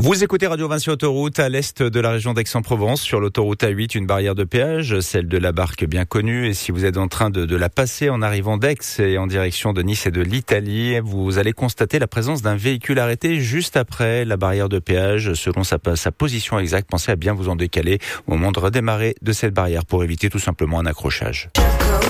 Vous écoutez Radio Vinci Autoroute à l'est de la région d'Aix-en-Provence, sur l'autoroute A8, une barrière de péage, celle de la Barque bien connue. Et si vous êtes en train de la passer en arrivant d'Aix et en direction de Nice et de l'Italie, vous allez constater la présence d'un véhicule arrêté juste après la barrière de péage. Selon sa position exacte, pensez à bien vous en décaler au moment de redémarrer de cette barrière pour éviter tout simplement un accrochage.